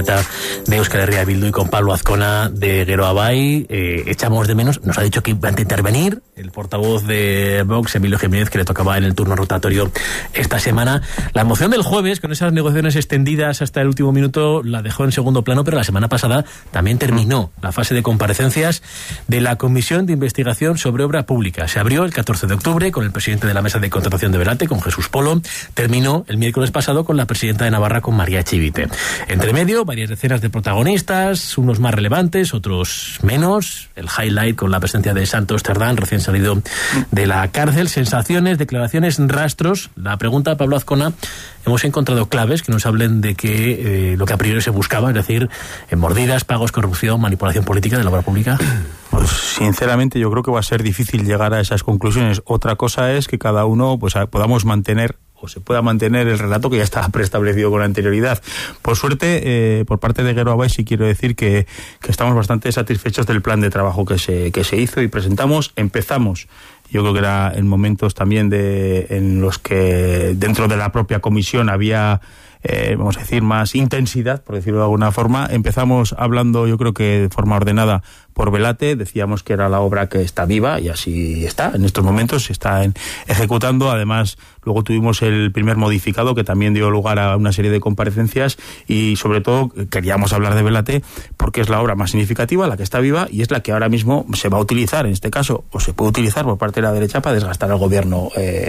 de Euskal Herria Bildu y con Pablo Azcona de Geroa Bai. Echamos de menos, nos ha dicho que iba a intervenir el portavoz de Vox, Emilio Jiménez, que le tocaba en el turno rotatorio esta semana. La moción del jueves, con esas negociaciones extendidas hasta el último minuto, la dejó en segundo plano, pero la semana pasada también terminó la fase de comparecencias de la Comisión de Investigación sobre Obra Pública. Se abrió el 14 de octubre con el presidente de la Mesa de Contratación de Velate, con Jesús Polo. Terminó el miércoles pasado con la presidenta de Navarra, con María Chivite. Entre medio, varias decenas de protagonistas, unos más relevantes, otros menos. El highlight con la presencia de Santos Cerdán, recién salido de la cárcel. Sensaciones, declaraciones, rastros. La pregunta, Pablo Azcona, hemos encontrado claves que nos hablen de que lo que a priori se buscaba, es decir, mordidas, pagos, corrupción, manipulación política de la obra pública. Pues sinceramente yo creo que va a ser difícil llegar a esas conclusiones. Otra cosa es que cada uno pues podamos mantener o se pueda mantener el relato que ya estaba preestablecido con anterioridad. Por suerte, por parte de Geroa Bai, sí quiero decir que estamos bastante satisfechos del plan de trabajo que se hizo y presentamos. Empezamos, yo creo que era en momentos también en los que dentro de la propia comisión había vamos a decir, más intensidad, por decirlo de alguna forma. Empezamos hablando, yo creo que de forma ordenada, por Velate. Decíamos que era la obra que está viva, y así está. En estos momentos se está ejecutando. Además, luego tuvimos el primer modificado, que también dio lugar a una serie de comparecencias, y sobre todo queríamos hablar de Velate porque es la obra más significativa, la que está viva, y es la que ahora mismo se va a utilizar, en este caso, o se puede utilizar por parte de la derecha para desgastar al gobierno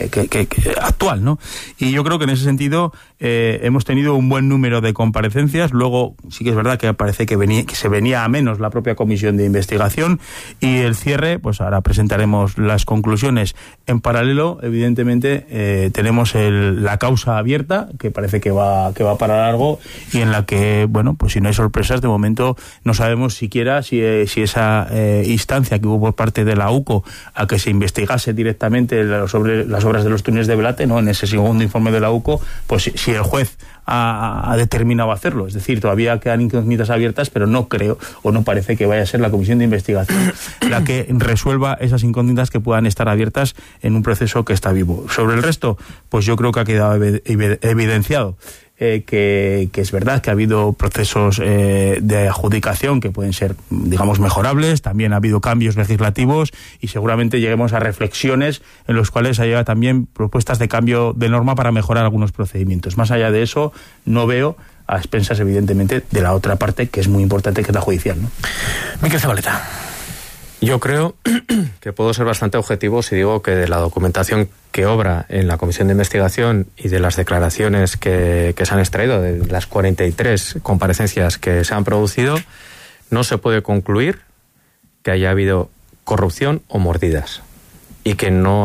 actual, ¿no? Y yo creo que en ese sentido hemos tenido un buen número de comparecencias. Luego sí que es verdad que parece que se venía a menos la propia comisión de investigación, y el cierre, pues ahora presentaremos las conclusiones. En paralelo, evidentemente, tenemos la causa abierta, que parece que va para largo, y en la que, bueno, pues si no hay sorpresas, de momento no sabemos siquiera si esa instancia que hubo por parte de la UCO a que se investigase directamente sobre las obras de los túneles de Velate, ¿no? En ese segundo informe de la UCO, pues si el juez ha determinado hacerlo. Es decir, todavía quedan incógnitas abiertas, pero no creo, o no parece que vaya a ser la comisión de investigación la que resuelva esas incógnitas que puedan estar abiertas en un proceso que está vivo. Sobre el resto, pues yo creo que ha quedado evidenciado que es verdad que ha habido procesos de adjudicación que pueden ser, digamos, mejorables. También ha habido cambios legislativos, y seguramente lleguemos a reflexiones en los cuales haya también propuestas de cambio de norma para mejorar algunos procedimientos. Más allá de eso, no veo, a expensas evidentemente de la otra parte, que es muy importante, que es la judicial, ¿no? Miquel Zabaleta. Yo creo que puedo ser bastante objetivo si digo que de la documentación que obra en la Comisión de Investigación y de las declaraciones que se han extraído, de las 43 comparecencias que se han producido, no se puede concluir que haya habido corrupción o mordidas, y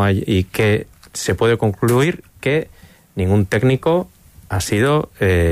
que se puede concluir que ningún técnico ha sido,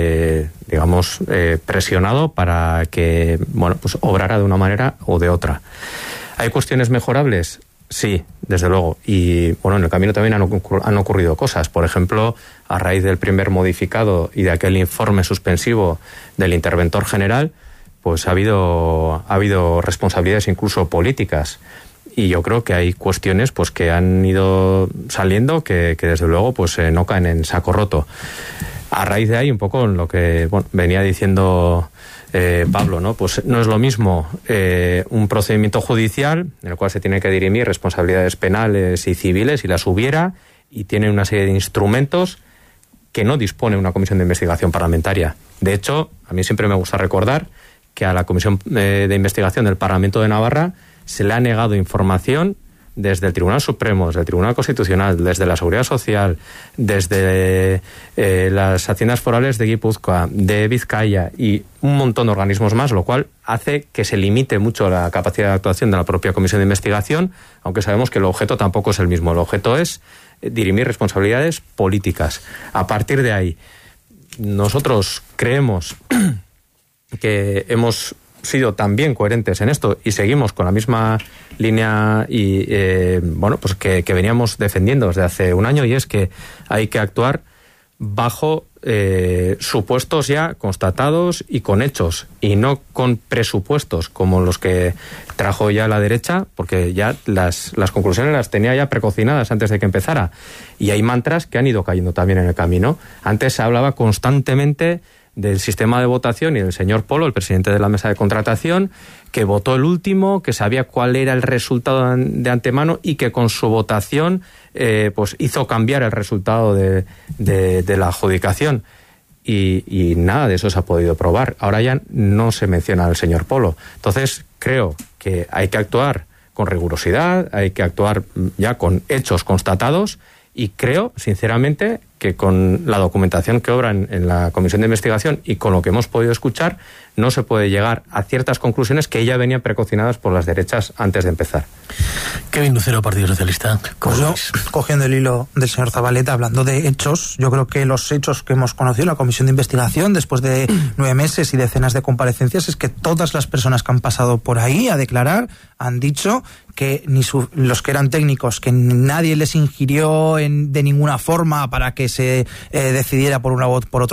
presionado para que, pues obrara de una manera o de otra. ¿Hay cuestiones mejorables? Sí, desde luego. Y en el camino también han ocurrido cosas. Por ejemplo, a raíz del primer modificado y de aquel informe suspensivo del interventor general, pues ha habido responsabilidades incluso políticas. Y yo creo que hay cuestiones pues que han ido saliendo que desde luego pues no caen en saco roto. A raíz de ahí, un poco en lo que venía diciendo Pablo, ¿no? Pues no es lo mismo un procedimiento judicial en el cual se tiene que dirimir responsabilidades penales y civiles, y las hubiera, y tiene una serie de instrumentos que no dispone una comisión de investigación parlamentaria. De hecho, a mí siempre me gusta recordar que a la comisión de investigación del Parlamento de Navarra se le ha negado información desde el Tribunal Supremo, desde el Tribunal Constitucional, desde la Seguridad Social, desde las Haciendas Forales de Guipúzcoa, de Vizcaya y un montón de organismos más, lo cual hace que se limite mucho la capacidad de actuación de la propia Comisión de Investigación, aunque sabemos que el objeto tampoco es el mismo. El objeto es dirimir responsabilidades políticas. A partir de ahí, nosotros creemos que hemos sido también coherentes en esto y seguimos con la misma línea y pues que veníamos defendiendo desde hace un año, y es que hay que actuar bajo supuestos ya constatados y con hechos, y no con presupuestos como los que trajo ya la derecha, porque ya las conclusiones las tenía ya precocinadas antes de que empezara, y hay mantras que han ido cayendo también en el camino. Antes se hablaba constantemente del sistema de votación y del señor Polo, el presidente de la mesa de contratación, que votó el último, que sabía cuál era el resultado de antemano y que con su votación pues hizo cambiar el resultado de la adjudicación. Y nada de eso se ha podido probar. Ahora ya no se menciona al señor Polo. Entonces creo que hay que actuar con rigurosidad, hay que actuar ya con hechos constatados, y creo, sinceramente, que con la documentación que obra en la Comisión de Investigación y con lo que hemos podido escuchar, no se puede llegar a ciertas conclusiones que ya venían precocinadas por las derechas antes de empezar. Kevin Lucero, Partido Socialista. Pues yo, cogiendo el hilo del señor Zabaleta, hablando de hechos, yo creo que los hechos que hemos conocido en la Comisión de Investigación después de 9 meses y decenas de comparecencias es que todas las personas que han pasado por ahí a declarar han dicho que ni los que eran técnicos, que nadie les ingirió de ninguna forma para que se decidiera por una o por otro